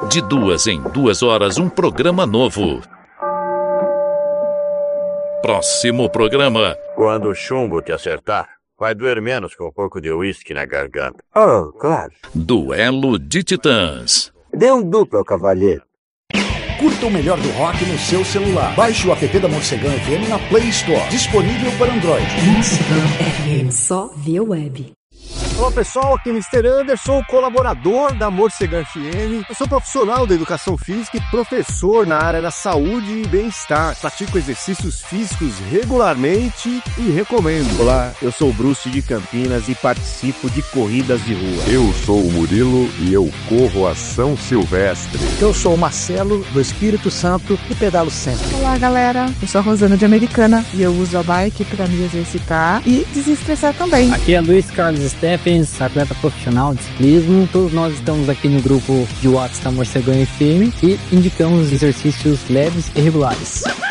De 2 em 2 horas, um programa novo. Próximo programa. Quando o chumbo te acertar, vai doer menos com um pouco de uísque na garganta. Oh, claro. Duelo de Titãs. Dê um duplo ao cavalheiro. Curta o melhor do rock no seu celular. Baixe o app da Morcegão FM na Play Store. Disponível para Android. Morcegão FM, só via web. Olá pessoal, aqui é Mr. Anderson, colaborador da Morcegão FM. Eu sou profissional da educação física e professor na área da saúde e bem-estar. Pratico exercícios físicos regularmente e recomendo. Olá, eu sou o Bruce de Campinas e participo de corridas de rua. Eu sou o Murilo e eu corro a São Silvestre. Eu sou o Marcelo do Espírito Santo e pedalo sempre. Olá galera, eu sou a Rosana de Americana e eu uso a bike para me exercitar e desestressar também. Aqui é Luiz Carlos Stephens, atleta profissional de ciclismo. Todos nós estamos aqui no grupo de WhatsApp da Morcegão FM e indicamos exercícios leves e regulares.